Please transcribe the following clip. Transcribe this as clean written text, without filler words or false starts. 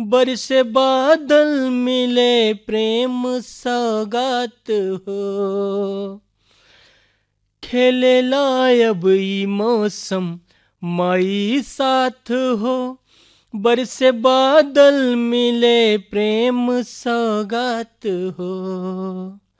बरसे बादल मिले प्रेम सौगात हो। खेले लायब ई मौसम मई साथ हो। बरसे बादल मिले प्रेम सौगात हो।